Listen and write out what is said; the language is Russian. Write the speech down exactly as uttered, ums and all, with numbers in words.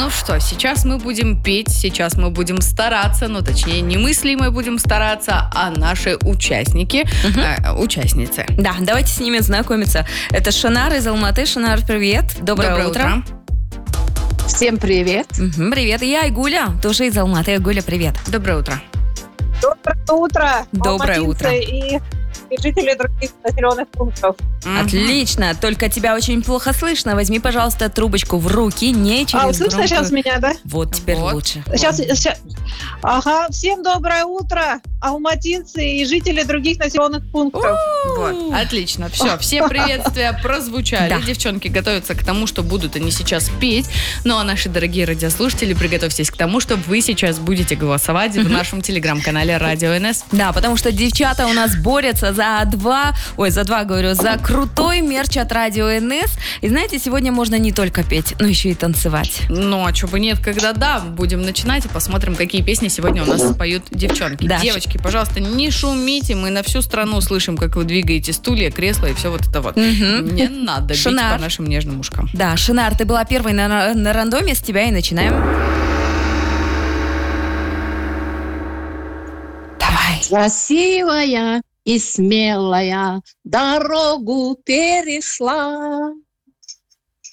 Ну что, сейчас мы будем петь, сейчас мы будем стараться, ну точнее не мы с Лимой будем стараться, а наши участники, угу. э, участницы. Да, давайте с ними знакомиться. Это Шанар из Алматы. Шанар, привет. Доброе, Доброе утро. утро. Всем привет. Угу, привет. И я Айгуля, тоже из Алматы. Айгуля, привет. Доброе утро. Доброе утро. Доброе утро. И, и жители других населенных пунктов. Mm-hmm. Отлично. Только тебя очень плохо слышно. Возьми, пожалуйста, трубочку в руки, не через А, слышно громкую... сейчас меня, да? Вот, теперь вот. лучше. Сейчас, сейчас. Ага, всем доброе утро, алматинцы и жители других населенных пунктов. Вот, отлично. Все, все приветствия прозвучали. Да. Девчонки готовятся к тому, что будут они сейчас петь. Ну а наши дорогие радиослушатели, приготовьтесь к тому, что вы сейчас будете голосовать в нашем телеграм-канале Радио эн эс. Да, потому что девчата у нас борются за два, ой, за два, говорю, за крутой мерч от Радио эн эс. И знаете, сегодня можно не только петь, но еще и танцевать. Ну, а чего бы нет, когда да, будем начинать и посмотрим, какие песни сегодня у нас поют девчонки. Да. Девочки, пожалуйста, не шумите, мы на всю страну слышим, как вы двигаете стулья, кресла и все вот это вот. Угу. Не надо бить Шанар. по нашим нежным ушкам. Да, Шанар, ты была первой на, на рандоме, с тебя и начинаем. Давай. Красивая и смелая дорогу перешла.